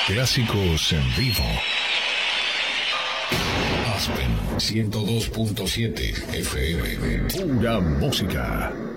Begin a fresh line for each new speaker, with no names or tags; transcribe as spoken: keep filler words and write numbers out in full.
Clásicos en vivo. Aspen ciento dos punto siete F M. Pura música.